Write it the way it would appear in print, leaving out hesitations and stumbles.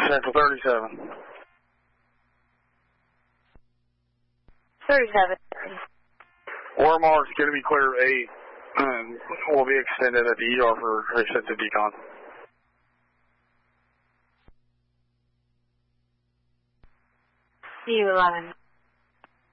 Central 37. 37. Watermark's going to be clear 8, and will be extended at the ER for extensive decon. U11.